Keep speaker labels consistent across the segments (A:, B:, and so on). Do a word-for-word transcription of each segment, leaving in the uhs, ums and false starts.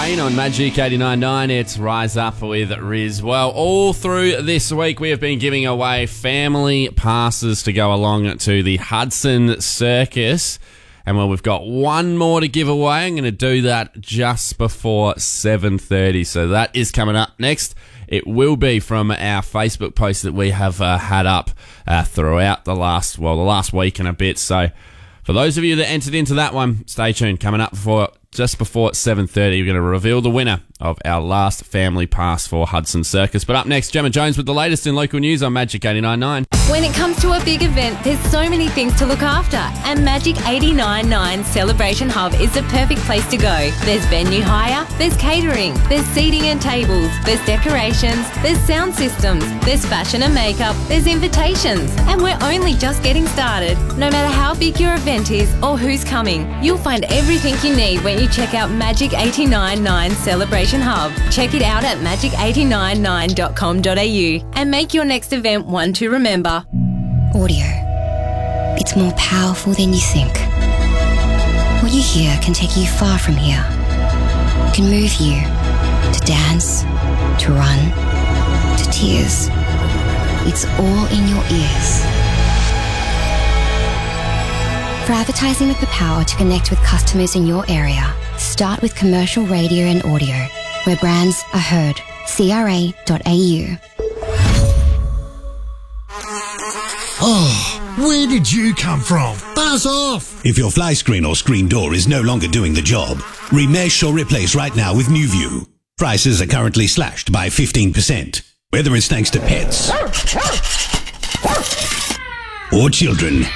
A: Wayne on Magic eighty-nine point nine. It's Rise Up with Riz. Well, all through this week we have been giving away family passes to go along to the Hudson Circus. And well, we've got one more to give away. I'm going to do that just before seven thirty. So that is coming up next. It will be from our Facebook post that we have uh, had up uh, throughout the last, well, the last week and a bit. So for those of you that entered into that one, stay tuned. Coming up before just before seven thirty, we're going to reveal the winner of our last family pass for Hudson Circus. But up next, Gemma Jones with the latest in local news on Magic eighty-nine point nine.
B: When it comes to a big event, there's so many things to look after, and Magic eighty-nine point nine Celebration Hub is the perfect place to go. There's venue hire, there's catering, there's seating and tables, there's decorations, there's sound systems, there's fashion and makeup, there's invitations, and we're only just getting started. No matter how big your event is or who's coming, you'll find everything you need when you check out Magic eighty-nine point nine Celebration Hub. Check it out at magic eight nine nine dot com dot a u and make your next event one to remember.
C: Audio. It's more powerful than you think. What you hear can take you far from here. It can move you to dance, to run, to tears. It's all in your ears. For advertising with the power to connect with customers in your area, start with commercial radio and audio, where brands are heard. C R A dot A U.
D: Oh, where did you come from? Buzz off!
E: If your fly screen or screen door is no longer doing the job, remesh or replace right now with NewView. Prices are currently slashed by fifteen percent. Whether it's thanks to pets or children.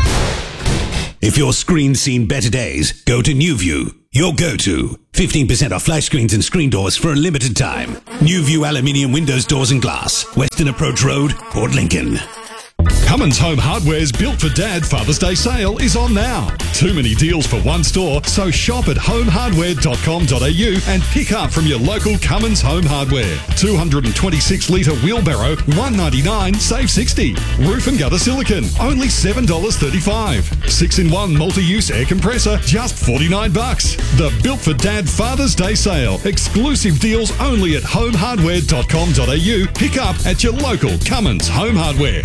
E: If your screen's seen better days, go to NewView. Your go-to. fifteen percent off fly screens and screen doors for a limited time. NewView aluminium windows, doors and glass. Western Approach Road, Port Lincoln.
F: Cummins Home Hardware's Built for Dad Father's Day sale is on now. Too many deals for one store, so shop at home hardware dot com dot a u and pick up from your local Cummins Home Hardware. two hundred twenty-six litre wheelbarrow, one ninety-nine, save sixty. Roof and gutter silicone, only seven dollars thirty-five. six in one multi-use air compressor, just forty-nine bucks. The Built for Dad Father's Day sale. Exclusive deals only at home hardware dot com dot a u. Pick up at your local Cummins Home Hardware.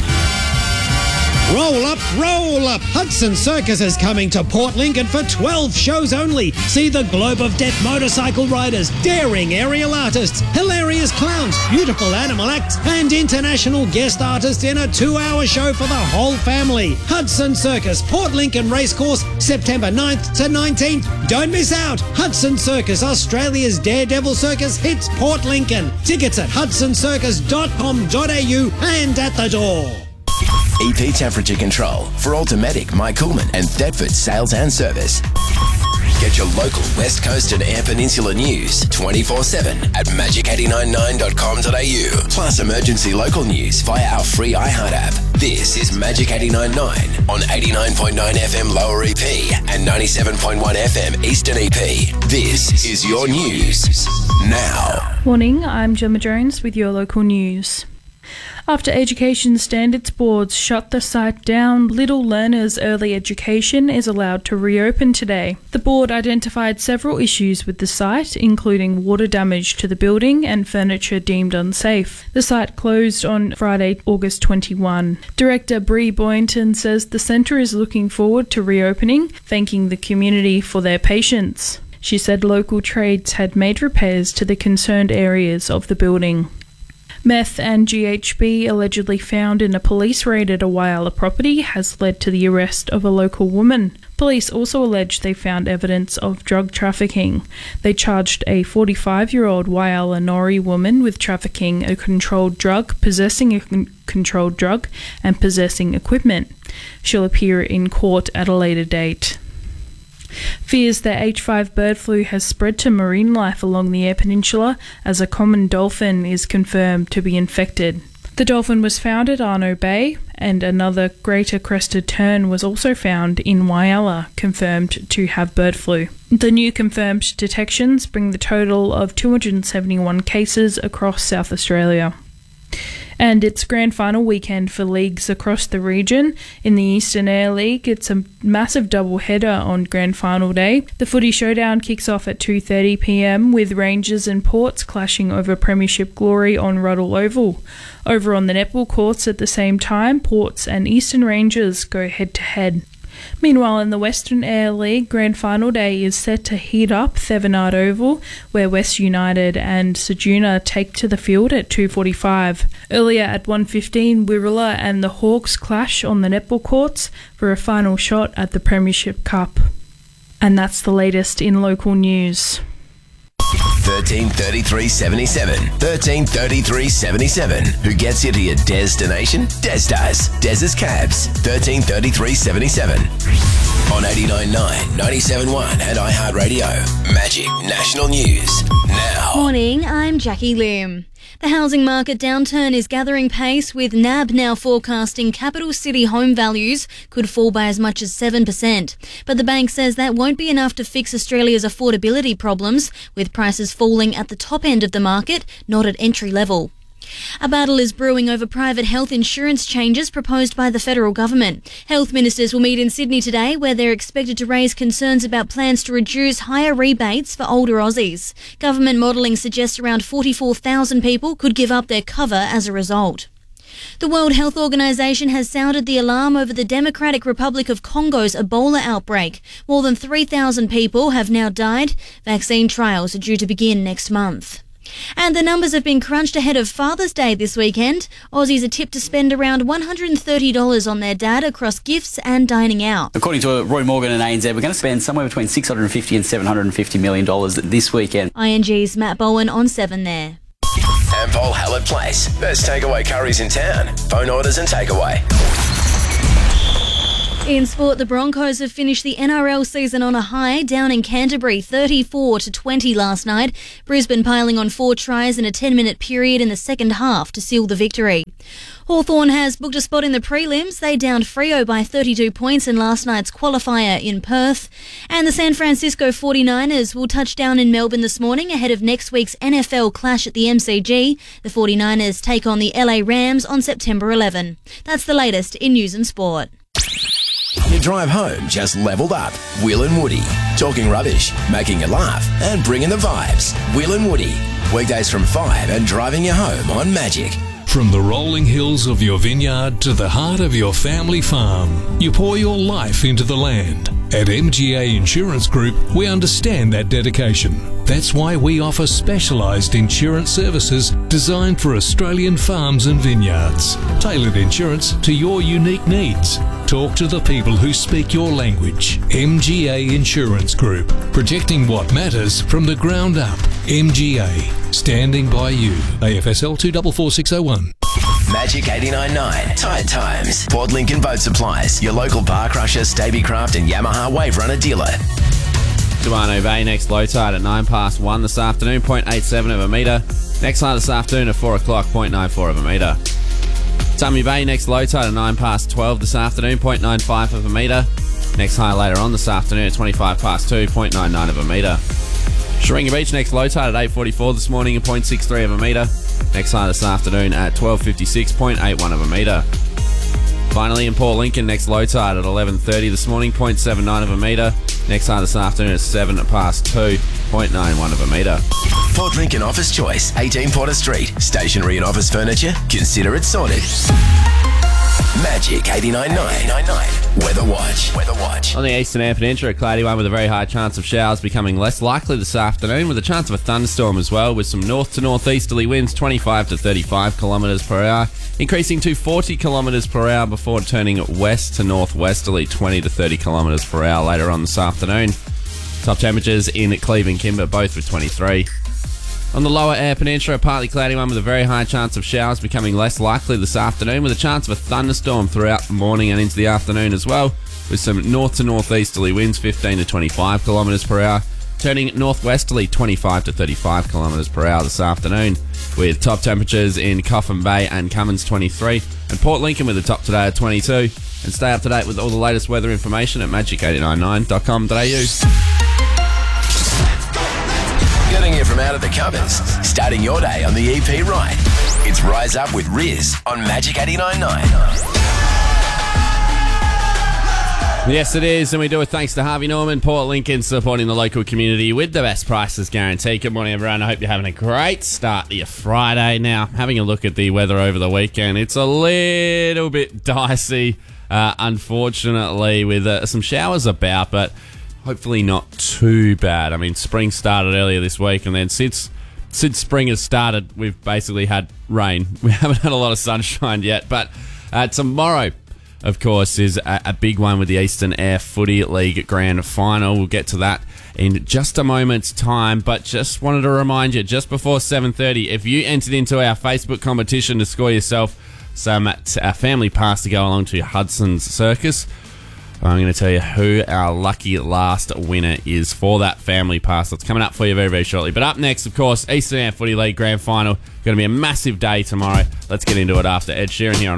D: Roll up, roll up! Hudson Circus is coming to Port Lincoln for twelve shows only. See the Globe of Death motorcycle riders, daring aerial artists, hilarious clowns, beautiful animal acts, and international guest artists in a two-hour show for the whole family. Hudson Circus, Port Lincoln Racecourse, September ninth to nineteenth. Don't miss out! Hudson Circus, Australia's Daredevil Circus, hits Port Lincoln. Tickets at hudson circus dot com dot a u and at the door.
G: E P Temperature Control for Automatic, Mike Coolman and Thetford Sales and Service. Get your local West Coast and Air Peninsula news twenty-four seven at magic eight nine nine dot com dot a u. Plus emergency local news via our free iHeart app. This is Magic eighty-nine point nine on eighty-nine point nine F M Lower E P and ninety-seven point one F M Eastern E P. This is your news now.
H: Morning, I'm Gemma Jones with your local news. After Education Standards Boards shut the site down, Little Learners Early Education is allowed to reopen today. The board identified several issues with the site, including water damage to the building and furniture deemed unsafe. The site closed on Friday, August twenty-first. Director Bree Boynton says the centre is looking forward to reopening, thanking the community for their patience. She said local trades had made repairs to the concerned areas of the building. Meth and G H B allegedly found in a police raid at a Whyalla property has led to the arrest of a local woman. Police also allege they found evidence of drug trafficking. They charged a forty-five-year-old Whyalla Norrie woman with trafficking a controlled drug, possessing a con- controlled drug, and possessing equipment. She'll appear in court at a later date. Fears that H five bird flu has spread to marine life along the Eyre Peninsula as a common dolphin is confirmed to be infected. The dolphin was found at Arno Bay, and another greater crested tern was also found in Whyalla, confirmed to have bird flu. The new confirmed detections bring the total of two hundred seventy-one cases across South Australia. And it's grand final weekend for leagues across the region. In the Eastern Air League, it's a massive double-header on grand final day. The footy showdown kicks off at two thirty p m with Rangers and Ports clashing over Premiership glory on Ruddle Oval. Over on the netball courts at the same time, Ports and Eastern Rangers go head-to-head. Meanwhile, in the Western Air League, grand final day is set to heat up Thevenard Oval, where West United and Ceduna take to the field at two forty-five. Earlier at one fifteen, Wirrilla and the Hawks clash on the netball courts for a final shot at the Premiership Cup. And that's the latest in local news.
G: thirteen thirty-three seventy-seven. thirteen thirty-three seventy-seven. Who gets you to your destination? Des does. Des's Cabs. thirteen thirty-three seventy-seven. On eighty-nine point nine, ninety-seven point one and iHeartRadio. Magic National News. Now.
I: Morning, I'm Jackie Lim. The housing market downturn is gathering pace, with N A B now forecasting capital city home values could fall by as much as seven percent. But the bank says that won't be enough to fix Australia's affordability problems, with prices falling at the top end of the market, not at entry level. A battle is brewing over private health insurance changes proposed by the federal government. Health ministers will meet in Sydney today, where they're expected to raise concerns about plans to reduce higher rebates for older Aussies. Government modelling suggests around forty-four thousand people could give up their cover as a result. The World Health Organization has sounded the alarm over the Democratic Republic of Congo's Ebola outbreak. More than three thousand people have now died. Vaccine trials are due to begin next month. And the numbers have been crunched ahead of Father's Day this weekend. Aussies are tipped to spend around one hundred thirty dollars on their dad across gifts and dining out.
J: According to Roy Morgan and A N Z, we're going to spend somewhere between six hundred fifty and seven hundred fifty million dollars this weekend.
I: I N G's Matt Bowen on seven there.
G: Ampol Hallett Place. Best takeaway curries in town. Phone orders and takeaway.
I: In sport, the Broncos have finished the N R L season on a high, down in Canterbury, thirty-four to twenty last night. Brisbane piling on four tries in a ten-minute period in the second half to seal the victory. Hawthorn has booked a spot in the prelims. They downed Freo by thirty-two points in last night's qualifier in Perth. And the San Francisco forty-niners will touch down in Melbourne this morning ahead of next week's N F L clash at the M C G. The forty-niners take on the L A Rams on September eleventh. That's the latest in news and sport.
G: Your drive home just leveled up. Will and Woody. Talking rubbish, making you laugh, and bringing the vibes. Will and Woody. Weekdays from five and driving you home on Magic.
K: From the rolling hills of your vineyard to the heart of your family farm, you pour your life into the land. At M G A Insurance Group, we understand that dedication. That's why we offer specialised insurance services designed for Australian farms and vineyards. Tailored insurance to your unique needs. Talk to the people who speak your language. M G A Insurance Group, protecting what matters from the ground up. M G A, standing by you. A F S L two four four six oh one.
G: Magic eighty-nine point nine. Tide Times. Port Lincoln Boat Supplies. Your local Bar Crusher, Stabicraft and Yamaha Wave Runner dealer.
A: Duano Bay next low tide at nine past one this afternoon, zero point eight seven of a metre. Next high this afternoon at four o'clock, zero point nine four of a metre. Tummy Bay next low tide at nine past twelve this afternoon, zero point nine five of a metre. Next high later on this afternoon at twenty-five past two, zero point nine nine of a metre. Sharinga Beach next low tide at eight forty-four this morning, zero point six three of a metre. Next high this afternoon at twelve fifty-six, zero point eight one of a metre. Finally, in Port Lincoln, next low tide at eleven thirty this morning, zero point seven nine of a metre. Next high this afternoon at seven past two, zero point nine one of a metre.
G: Port Lincoln Office Choice, eighteen Porter Street. Stationery and office furniture? Consider it sorted. Magic eighty-nine point nine. Weather Watch. Weather Watch.
A: On the eastern Air Peninsula, a cloudy one with a very high chance of showers becoming less likely this afternoon, with a chance of a thunderstorm as well, with some north to northeasterly winds twenty-five to thirty-five kilometres per hour, increasing to forty kilometres per hour before turning west to northwesterly twenty to thirty kilometres per hour later on this afternoon. Top temperatures in Cleveland, Kimber, both with twenty-three. On the lower Air Peninsula, a partly cloudy one with a very high chance of showers becoming less likely this afternoon, with a chance of a thunderstorm throughout the morning and into the afternoon as well, with some north to northeasterly winds fifteen to twenty-five kilometres per hour, turning northwesterly twenty-five to thirty-five kilometres per hour this afternoon, with top temperatures in Coffin Bay and Cummins twenty-three, and Port Lincoln with a top today at twenty-two. And stay up to date with all the latest weather information at magic eight nine nine dot com dot a u.
G: Getting you from out of the covers, starting your day on the E P right. It's Rise Up with Riz on Magic eighty-nine point nine.
A: Yes, it is, and we do it thanks to Harvey Norman, Port Lincoln, supporting the local community with the best prices guaranteed. Good morning, everyone. I hope you're having a great start to your Friday. Now, having a look at the weather over the weekend, it's a little bit dicey, uh, unfortunately, with uh, some showers about, but hopefully not too bad. I mean, spring started earlier this week, and then since since spring has started, we've basically had rain. We haven't had a lot of sunshine yet, but uh, tomorrow, of course, is a, a big one with the Eastern Air Footy League Grand Final. We'll get to that in just a moment's time, but just wanted to remind you, just before seven thirty, if you entered into our Facebook competition to score yourself some uh, family pass to go along to Hudson's Circus, I'm going to tell you who our lucky last winner is for that family pass. That's coming up for you very, very shortly. But up next, of course, Eastern Air Footy League Grand Final. Going to be a massive day tomorrow. Let's get into it after Ed Sheeran here on